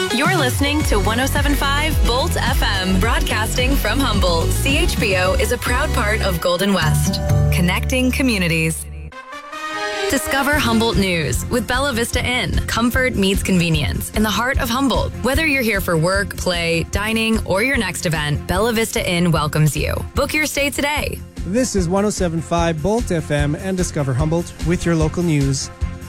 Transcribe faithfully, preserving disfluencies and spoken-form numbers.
You're listening to one oh seven point five Bolt F M, broadcasting from Humboldt. C H B O is a proud part of Golden West, connecting communities. Discover Humboldt News with Bella Vista Inn. Comfort meets convenience in the heart of Humboldt. Whether you're here for work, play, dining, or your next event, Bella Vista Inn welcomes you. Book your stay today. This is one oh seven point five Bolt F M and Discover Humboldt with your local news.